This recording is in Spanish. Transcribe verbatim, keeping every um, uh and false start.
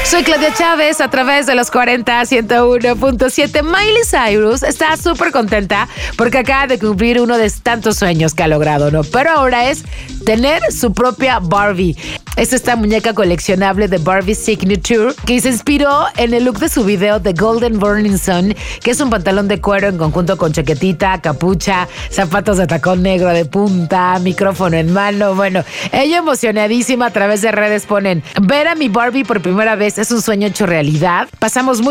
Soy Claudia Chávez a través de los cuarenta, ciento uno punto siete. Miley Cyrus está súper contenta porque acaba de cumplir uno de tantos sueños que ha logrado, ¿no? Pero ahora es tener su propia Barbie. Es esta muñeca coleccionable de Barbie Signature que se inspiró en el look de su video The Golden Burning Sun, que es un pantalón de cuero en conjunto con chaquetita, capucha, zapatos de tacón negro de punta, micrófono en mano. Bueno, ella emocionadísima a través de redes ponen: ver a mi Barbie por primera vez es un sueño hecho realidad. Pasamos muy